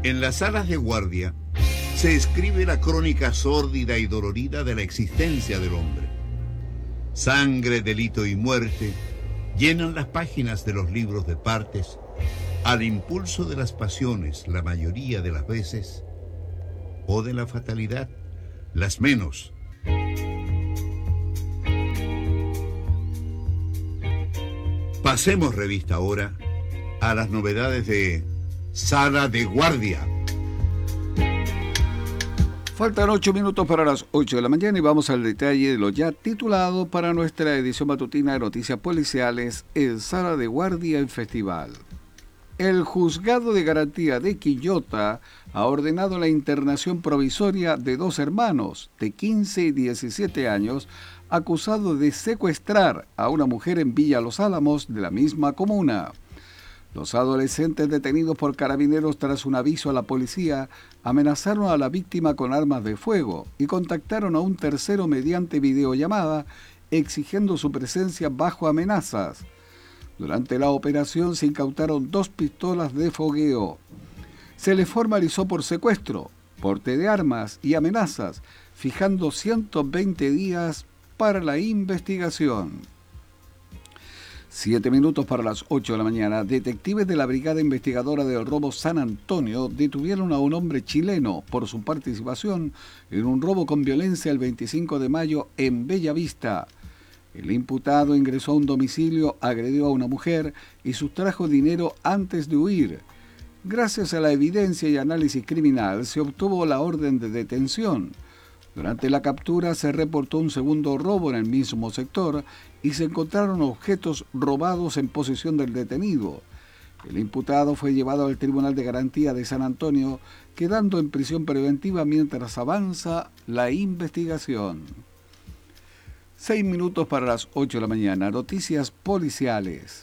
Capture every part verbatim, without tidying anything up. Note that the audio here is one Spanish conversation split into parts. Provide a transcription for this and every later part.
En las salas de guardia se escribe la crónica sórdida y dolorida de la existencia del hombre. Sangre, delito y muerte llenan las páginas de los libros de partes al impulso de las pasiones la mayoría de las veces, o de la fatalidad las menos. Pasemos revista ahora a las novedades de Sala de Guardia. Faltan ocho minutos para las ocho de la mañana y vamos al detalle de lo ya titulado para nuestra edición matutina de noticias policiales en Sala de Guardia en Festival. El Juzgado de Garantía de Quillota ha ordenado la internación provisoria de dos hermanos de quince y diecisiete años acusados de secuestrar a una mujer en Villa Los Álamos de la misma comuna. Los adolescentes detenidos por carabineros tras un aviso a la policía amenazaron a la víctima con armas de fuego y contactaron a un tercero mediante videollamada exigiendo su presencia bajo amenazas. Durante la operación se incautaron dos pistolas de fogueo. Se les formalizó por secuestro, porte de armas y amenazas, fijando ciento veinte días para la investigación. Siete minutos para las ocho de la mañana. Detectives de la Brigada Investigadora del Robo San Antonio detuvieron a un hombre chileno por su participación en un robo con violencia el veinticinco de mayo en Bellavista. El imputado ingresó a un domicilio, agredió a una mujer y sustrajo dinero antes de huir. Gracias a la evidencia y análisis criminal se obtuvo la orden de detención. Durante la captura se reportó un segundo robo en el mismo sector y se encontraron objetos robados en posesión del detenido. El imputado fue llevado al Tribunal de Garantía de San Antonio, quedando en prisión preventiva mientras avanza la investigación. Seis minutos para las ocho de la mañana. Noticias policiales.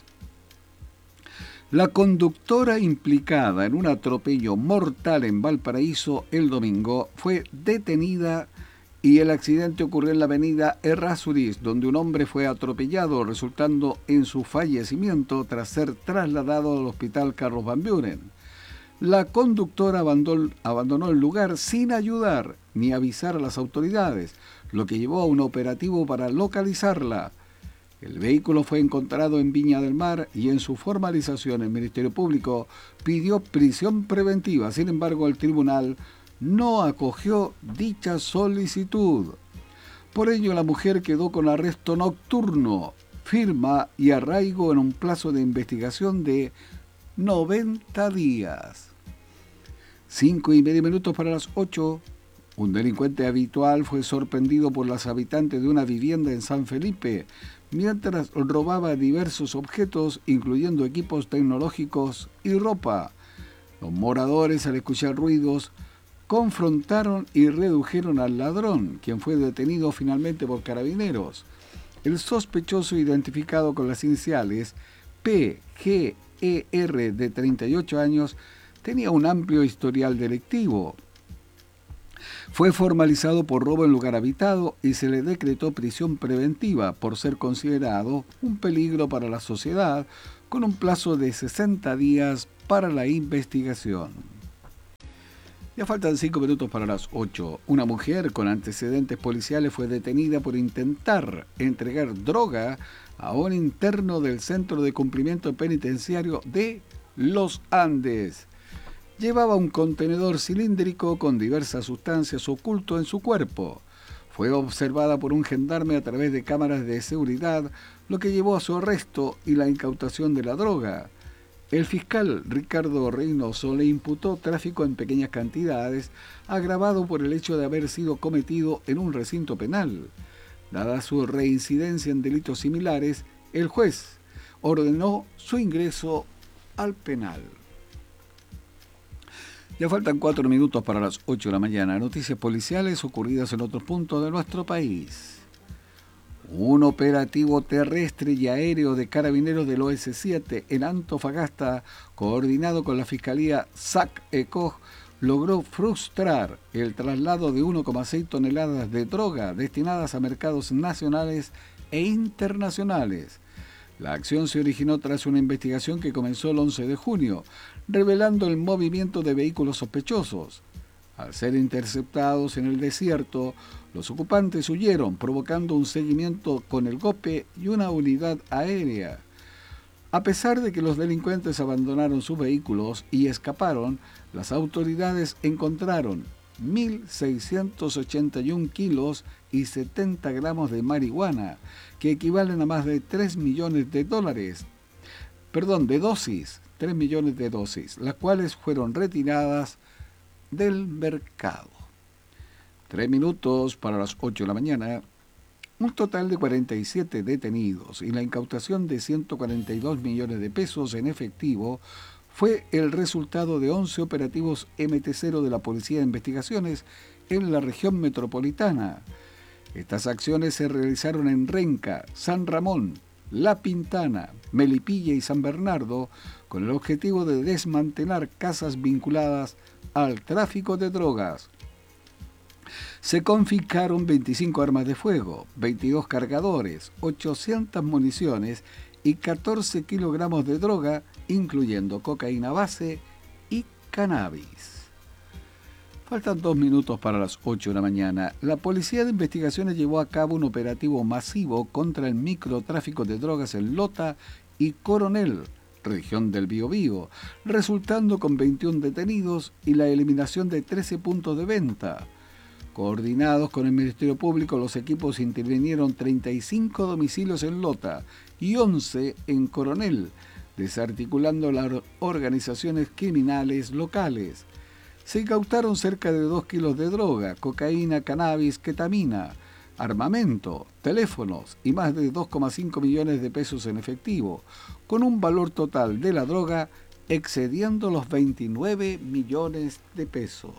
La conductora implicada en un atropello mortal en Valparaíso el domingo fue detenida y el accidente ocurrió en la avenida Errázuriz, donde un hombre fue atropellado, resultando en su fallecimiento tras ser trasladado al hospital Carlos Van Buren. La conductora abandonó el lugar sin ayudar ni avisar a las autoridades, lo que llevó a un operativo para localizarla. El vehículo fue encontrado en Viña del Mar y en su formalización el Ministerio Público pidió prisión preventiva. Sin embargo, el tribunal no acogió dicha solicitud. Por ello, la mujer quedó con arresto nocturno, firma y arraigo en un plazo de investigación de noventa días. Cinco y medio minutos para las ocho. Un delincuente habitual fue sorprendido por las habitantes de una vivienda en San Felipe mientras robaba diversos objetos, incluyendo equipos tecnológicos y ropa. Los moradores, al escuchar ruidos, confrontaron y redujeron al ladrón, quien fue detenido finalmente por carabineros. El sospechoso, identificado con las iniciales P G E R de treinta y ocho años, tenía un amplio historial delictivo. Fue formalizado por robo en lugar habitado y se le decretó prisión preventiva por ser considerado un peligro para la sociedad, con un plazo de sesenta días para la investigación. Ya faltan cinco minutos para las ocho. Una mujer con antecedentes policiales fue detenida por intentar entregar droga a un interno del Centro de Cumplimiento Penitenciario de Los Andes. Llevaba un contenedor cilíndrico con diversas sustancias oculto en su cuerpo. Fue observada por un gendarme a través de cámaras de seguridad, lo que llevó a su arresto y la incautación de la droga. El fiscal Ricardo Reynoso le imputó tráfico en pequeñas cantidades, agravado por el hecho de haber sido cometido en un recinto penal. Dada su reincidencia en delitos similares, el juez ordenó su ingreso al penal. Ya faltan cuatro minutos para las ocho de la mañana. Noticias policiales ocurridas en otros puntos de nuestro país. Un operativo terrestre y aéreo de carabineros del O S siete en Antofagasta, coordinado con la Fiscalía S A C-ECOG, logró frustrar el traslado de uno coma seis toneladas de droga destinadas a mercados nacionales e internacionales. La acción se originó tras una investigación que comenzó el once de junio, revelando el movimiento de vehículos sospechosos. Al ser interceptados en el desierto, los ocupantes huyeron, provocando un seguimiento con el golpe y una unidad aérea. A pesar de que los delincuentes abandonaron sus vehículos y escaparon, las autoridades encontraron mil seiscientos ochenta y un kilos y setenta gramos de marihuana, que equivalen a más de tres millones de dólares, perdón, de dosis, tres millones de dosis, las cuales fueron retiradas del mercado. Tres minutos para las ocho de la mañana. Un total de cuarenta y siete detenidos y la incautación de ciento cuarenta y dos millones de pesos en efectivo fue el resultado de once operativos eme te cero de la Policía de Investigaciones en la región metropolitana. Estas acciones se realizaron en Renca, San Ramón, La Pintana, Melipilla y San Bernardo, con el objetivo de desmantelar casas vinculadas al tráfico de drogas. Se confiscaron veinticinco armas de fuego, veintidós cargadores, ochocientas municiones y catorce kilogramos de droga, incluyendo cocaína base y cannabis. Faltan dos minutos para las ocho de la mañana. La Policía de Investigaciones llevó a cabo un operativo masivo contra el microtráfico de drogas en Lota y Coronel, región del Biobío, resultando con veintiún detenidos y la eliminación de trece puntos de venta. Coordinados con el Ministerio Público, los equipos intervinieron treinta y cinco domicilios en Lota y once en Coronel, desarticulando las organizaciones criminales locales. Se incautaron cerca de dos kilos de droga, cocaína, cannabis, ketamina, armamento, teléfonos y más de dos coma cinco millones de pesos en efectivo, con un valor total de la droga excediendo los veintinueve millones de pesos.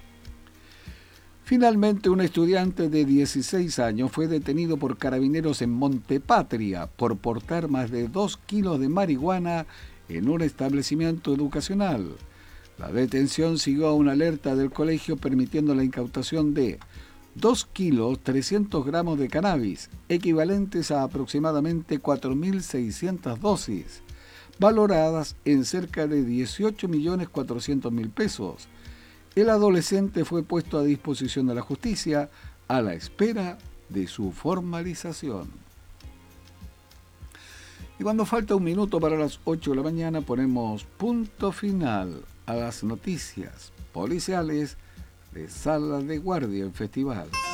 Finalmente, un estudiante de dieciséis años fue detenido por carabineros en Montepatria por portar más de dos kilos de marihuana en un establecimiento educacional. La detención siguió a una alerta del colegio permitiendo la incautación de dos kilos trescientos gramos de cannabis, equivalentes a aproximadamente cuatro mil seiscientas dosis, valoradas en cerca de dieciocho millones cuatrocientos mil pesos. El adolescente fue puesto a disposición de la justicia a la espera de su formalización. Y cuando falta un minuto para las ocho de la mañana, ponemos punto final a las noticias policiales de Sala de Guardia en Festival.